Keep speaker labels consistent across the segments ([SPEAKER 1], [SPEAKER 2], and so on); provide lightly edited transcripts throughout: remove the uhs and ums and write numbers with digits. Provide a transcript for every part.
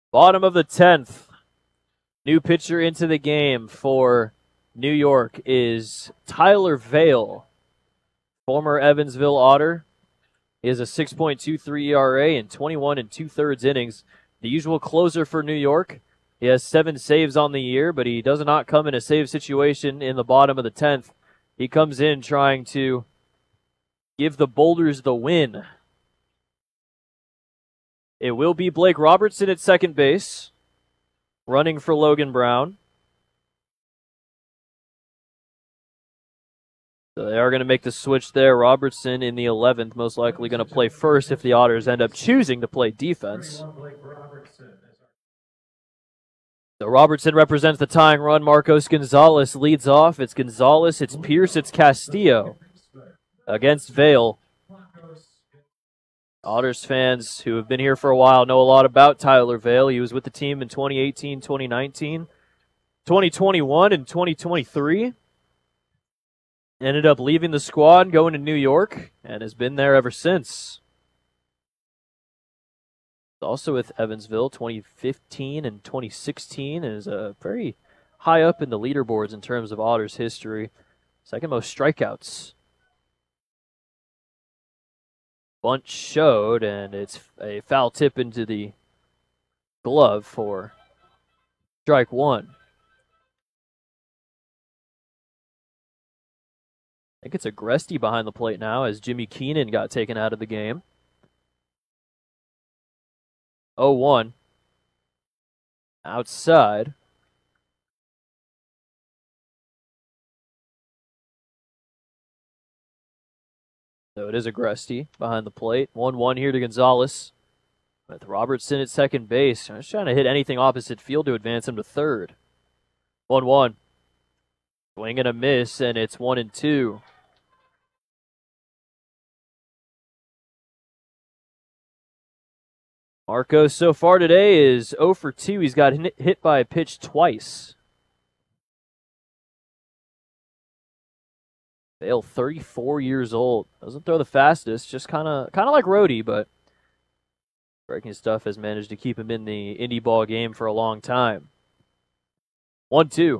[SPEAKER 1] Bottom of the 10th. New pitcher into the game for New York is Tyler Vale, former Evansville Otter. He has a 6.23 ERA in 21 2/3 innings. The usual closer for New York. He has 7 saves on the year, but he does not come in a save situation in the bottom of the 10th. He comes in trying to give the Boulders the win. It will be Blake Robertson at second base, running for Logan Brown. So they are going to make the switch there. Robertson in the 11th, most likely going to play first if the Otters end up choosing to play defense. So Robertson represents the tying run. Marcos Gonzalez leads off. It's Gonzalez, it's Pierce, it's Castillo against Vale. Otters fans who have been here for a while know a lot about Tyler Vale. He was with the team in 2018, 2019, 2021, and 2023. Ended up leaving the squad, going to New York, and has been there ever since. Also with Evansville, 2015 and 2016, and is very high up in the leaderboards in terms of Otters history. Second most strikeouts. Bunt showed, and it's a foul tip into the glove for strike one. I think it's Agresti behind the plate now as Jimmy Keenan got taken out of the game. 0-1. Outside. So it is Agresti behind the plate. 1-1 here to Gonzalez. With Robertson at second base. I'm just trying to hit anything opposite field to advance him to third. 1-1. Swing and a miss, and it's 1-2. Marcos so far today is 0 for 2. He's got hit by a pitch twice. Vale, 34 years old. Doesn't throw the fastest, just kind of like Rhodey, but breaking stuff has managed to keep him in the indie ball game for a long time. 1-2.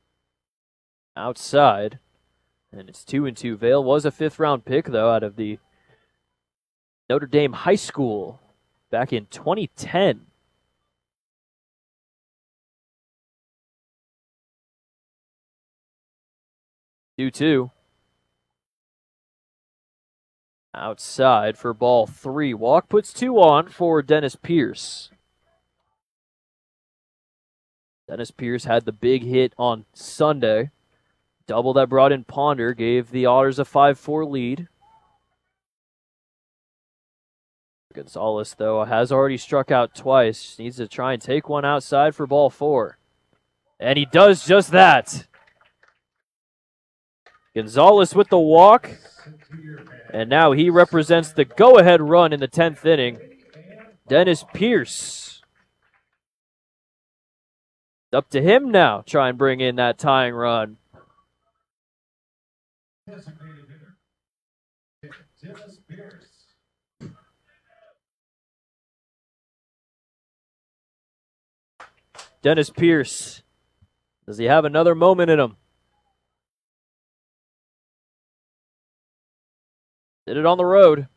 [SPEAKER 1] Outside. And it's 2-2. Vale was a 5th-round pick, though, out of the Notre Dame High School back in 2010. Two. Outside for ball 3. Walk puts 2 on for Dennis Pierce. Dennis Pierce had the big hit on Sunday. Double that brought in Ponder gave the Otters a 5-4 lead. Gonzalez, though, has already struck out twice. Just needs to try and take one outside for ball 4. And he does just that. Gonzalez with the walk. And now he represents the go-ahead run in the 10th inning. Dennis Pierce. It's up to him now. Try and bring in that tying run. Dennis Pierce. Does he have another moment in him? Did it on the road.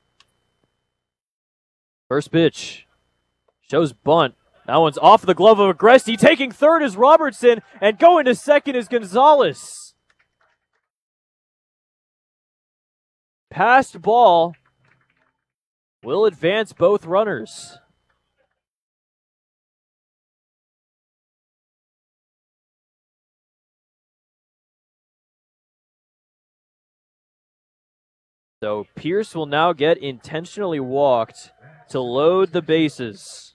[SPEAKER 1] First pitch. Shows bunt. That one's off the glove of Agresti. Taking third is Robertson. And going to second is Gonzalez. Passed ball will advance both runners. So Pierce will now get intentionally walked to load the bases.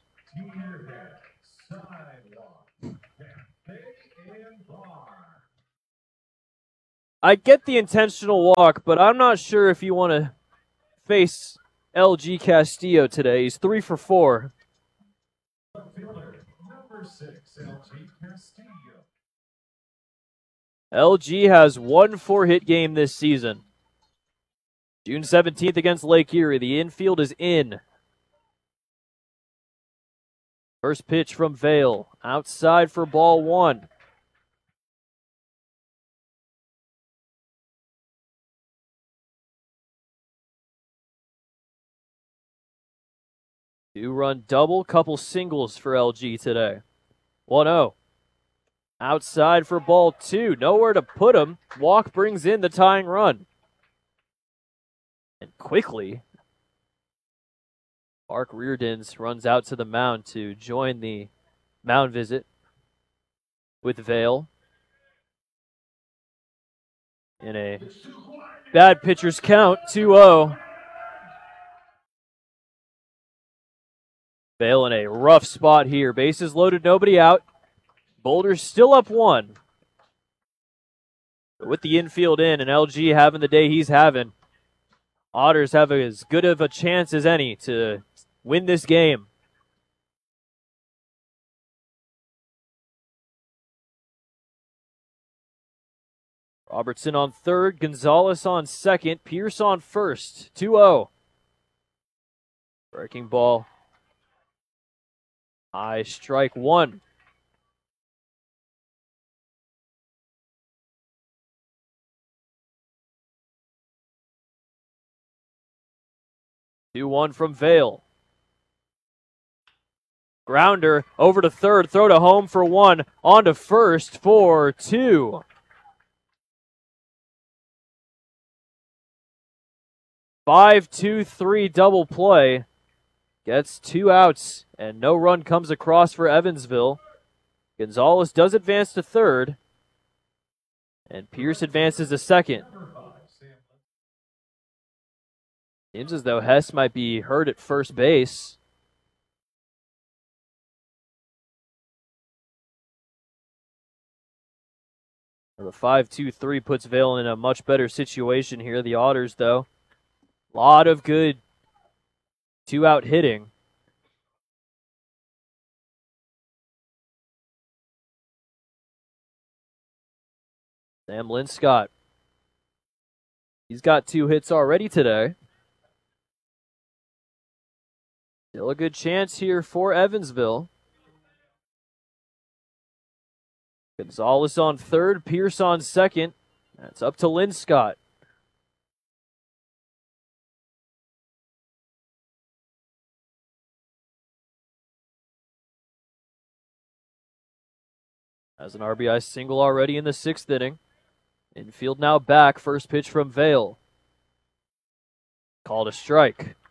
[SPEAKER 1] I get the intentional walk, but I'm not sure if you want to face LG Castillo today. He's 3 for 4. LG has 1 4-hit game this season. June 17th against Lake Erie. The infield is in. First pitch from Vale. Outside for ball one. Two-run double, couple singles for LG today. 1-0. Outside for ball two. Nowhere to put him. Walk brings in the tying run. And quickly, Mark Reardons runs out to the mound to join the mound visit with Vale. In a bad pitcher's count, 2-0. Vale in a rough spot here. Bases loaded, nobody out. Boulder's still up one. But with the infield in and LG having the day he's having, Otters have as good of a chance as any to win this game. Robertson on third, Gonzalez on second, Pierce on first. 2-0. Breaking ball. High, strike one. Two one from Vale. Grounder over to third, throw to home for one, on to first for two. Five, 2-3 double play. Gets two outs, and no run comes across for Evansville. Gonzalez does advance to third, and Pierce advances to second. Seems as though Hess might be hurt at first base. The 5-2-3 puts Vale in a much better situation here. The Otters, though, a lot of good two-out hitting. Sam Linscott. He's got 2 hits already today. Still a good chance here for Evansville. Gonzalez on third, Pierce on second. That's up to Linscott. Has an RBI single already in the 6th inning. Infield now back. First pitch from Vale. Called a strike.